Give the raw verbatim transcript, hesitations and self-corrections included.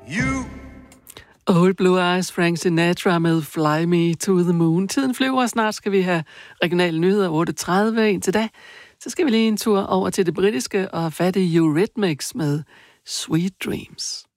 You. Old Blue Eyes, Frank Sinatra med Fly Me to the Moon. Tiden flyver, og snart skal vi have regionale nyheder otte tredive. Indtil da, så skal vi lige en tur over til det britiske og have fat i Eurythmics med Sweet Dreams.